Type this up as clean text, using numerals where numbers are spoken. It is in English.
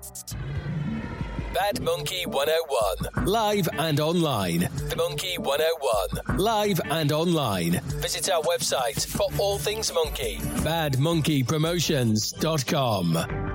Bad Monkey 101. Live and online. The Monkey 101. Live and online. Visit our website for all things Monkey. badmonkeypromotions.com.